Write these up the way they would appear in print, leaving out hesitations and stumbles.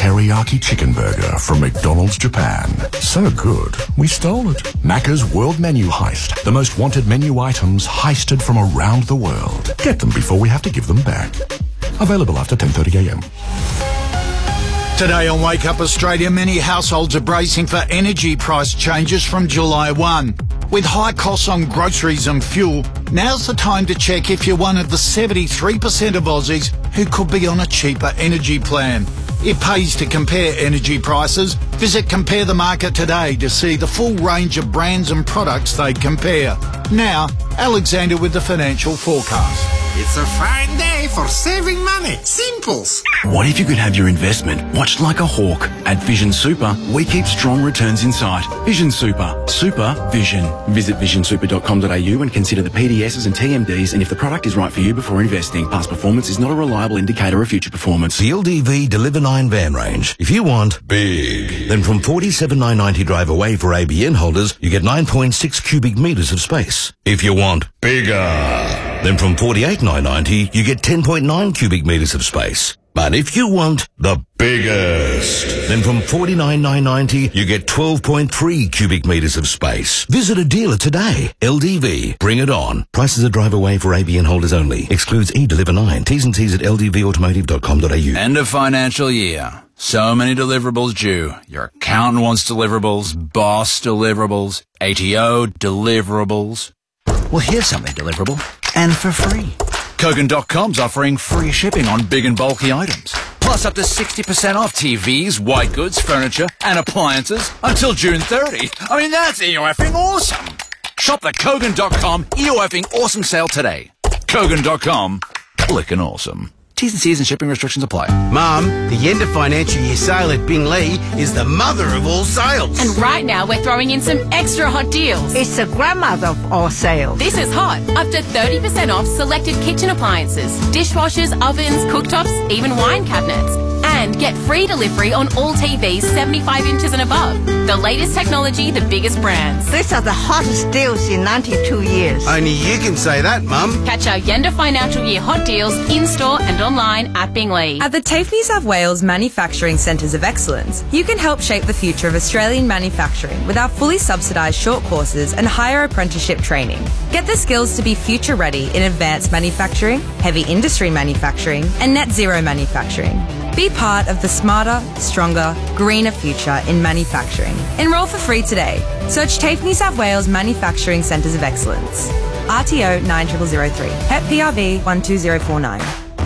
teriyaki chicken burger from McDonald's Japan. So good, we stole it. Macca's World Menu Heist. The most wanted menu items heisted from around the world. Get them before we have to give them back. Available after 10:30 a.m. Today on Wake Up Australia, many households are bracing for energy price changes from July 1. With high costs on groceries and fuel, now's the time to check if you're one of the 73% of Aussies who could be on a cheaper energy plan. It pays to compare energy prices. Visit Compare the Market today to see the full range of brands and products they compare. Now, Alexander with the financial forecast. It's a fine day for saving money. Simples. What if you could have your investment watched like a hawk? At Vision Super, we keep strong returns in sight. Vision Super. Super Vision. Visit visionsuper.com.au and consider the PDSs and TMDs and if the product is right for you before investing. Past performance is not a reliable indicator of future performance. The LDV Deliver 9 van range. If you want big, then from $47,990 drive away for ABN holders, you get 9.6 cubic metres of space. If you want bigger, then from $48,990 you get 10.9 cubic metres of space. But if you want the biggest, then from $49,990 you get 12.3 cubic metres of space. Visit a dealer today. LDV, bring it on. Prices are drive away for ABN holders only. Excludes eDeliver 9. T's and C's at ldvautomotive.com.au. End of financial year. So many deliverables due. Your accountant wants deliverables, boss deliverables, ATO deliverables. Well, here's something deliverable, and for free. Kogan.com's offering free shipping on big and bulky items. Plus up to 60% off TVs, white goods, furniture, and appliances until June 30. I mean, that's EOFing awesome. Shop the Kogan.com EOFing awesome sale today. Kogan.com, clickin' awesome. T's and C's and shipping restrictions apply. Mum, the end of financial year sale at Bingley is the mother of all sales. And right now we're throwing in some extra hot deals. It's the grandmother of all sales. This is hot. Up to 30% off selected kitchen appliances, dishwashers, ovens, cooktops, even wine cabinets. And get free delivery on all TVs 75 inches and above. The latest technology, the biggest brands. These are the hottest deals in 92 years. Only you can say that, Mum. Catch our Yenda Financial Year hot deals in-store and online at Bingley. At the TAFE New South Wales Manufacturing Centres of Excellence, you can help shape the future of Australian manufacturing with our fully subsidised short courses and higher apprenticeship training. Get the skills to be future ready in advanced manufacturing, heavy industry manufacturing and net zero manufacturing. Be part of the smarter, stronger, greener future in manufacturing. Enrol for free today. Search TAFE New South Wales Manufacturing Centres of Excellence. RTO 9003. HEP PRV 12049.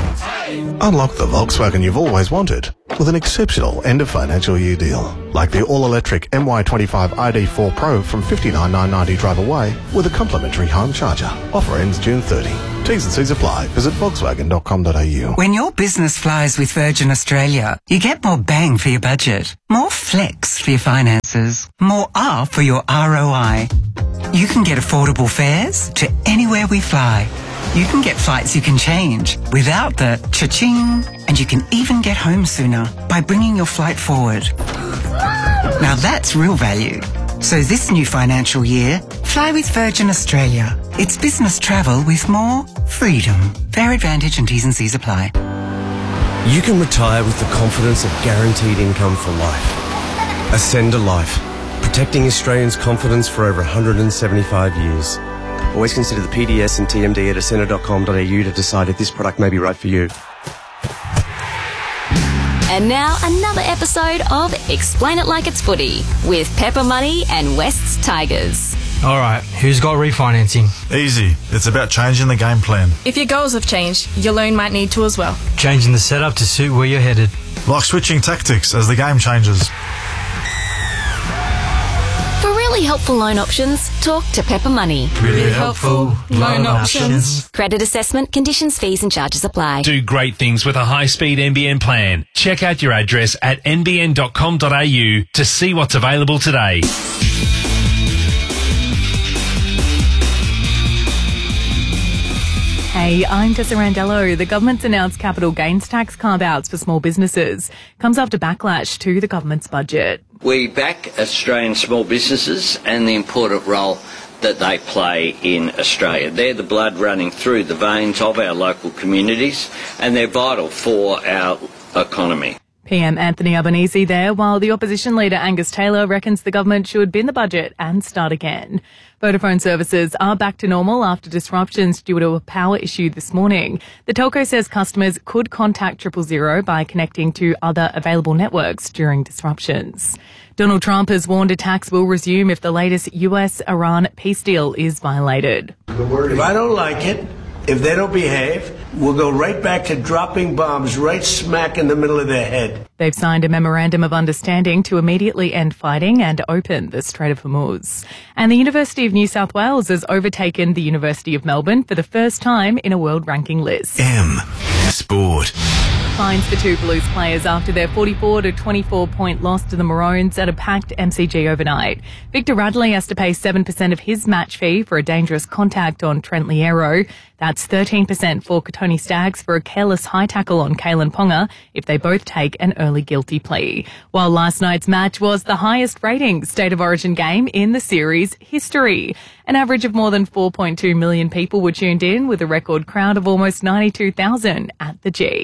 Unlock the Volkswagen you've always wanted with an exceptional end of financial year deal. Like the all-electric MY25 ID4 Pro from $59,990 drive away with a complimentary home charger. Offer ends June 30. T's and C's apply. Visit Volkswagen.com.au. When your business flies with Virgin Australia, you get more bang for your budget, more flex for your finances, more R for your ROI. You can get affordable fares to anywhere we fly. You can get flights you can change without the cha-ching, and you can even get home sooner by bringing your flight forward. Now that's real value. So this new financial year, fly with Virgin Australia. It's business travel with more freedom. Fare advantage and T's and C's apply. You can retire with the confidence of guaranteed income for life. Ascend a Life, protecting Australians' confidence for over 175 years. Always consider the PDS and TMD at ascender.com.au to decide if this product may be right for you. And now another episode of Explain It Like It's Footy with Pepper Money and West's Tigers. All right, who's got refinancing? Easy. It's about changing the game plan. If your goals have changed, your loan might need to as well. Changing the setup to suit where you're headed. Like switching tactics as the game changes. For really helpful loan options, talk to Pepper Money. Really helpful loan options. Credit assessment, conditions, fees and charges apply. Do great things with a high-speed NBN plan. Check out your address at nbn.com.au to see what's available today. Hey, I'm Tessa Randello. The government's announced capital gains tax carve-outs for small businesses comes after backlash to the government's budget. We back Australian small businesses and the important role that they play in Australia. They're the blood running through the veins of our local communities and they're vital for our economy. PM Anthony Albanese there, while the opposition leader Angus Taylor reckons the government should bin the budget and start again. Vodafone services are back to normal after disruptions due to a power issue this morning. The telco says customers could contact 000 by connecting to other available networks during disruptions. Donald Trump has warned attacks will resume if the latest US-Iran peace deal is violated. If I don't like it, if they don't behave, we'll go right back to dropping bombs right smack in the middle of their head. They've signed a memorandum of understanding to immediately end fighting and open the Strait of Hormuz. And the University of New South Wales has overtaken the University of Melbourne for the first time in a world ranking list. Sport. Fines for two Blues players after their 44-24 point loss to the Maroons at a packed MCG overnight. Victor Radley has to pay 7% of his match fee for a dangerous contact on Trent Liero. That's 13% for Tony Staggs for a careless high tackle on Kalen Ponga if they both take an early guilty plea. While last night's match was the highest rating State of Origin game in the series history. An average of more than 4.2 million people were tuned in, with a record crowd of almost 92,000 at the G.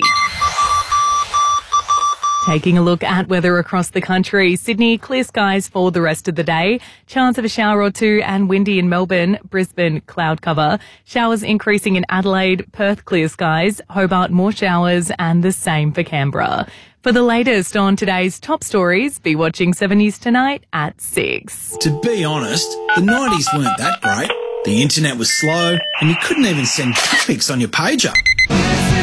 Taking a look at weather across the country. Sydney, clear skies for the rest of the day. Chance of a shower or two and windy in Melbourne. Brisbane, cloud cover. Showers increasing in Adelaide. Perth, clear skies. Hobart, more showers, and the same for Canberra. For the latest on today's top stories, be watching 7 News Tonight at 6. To be honest, the 90s weren't that great. The internet was slow, and you couldn't even send dick pics on your pager.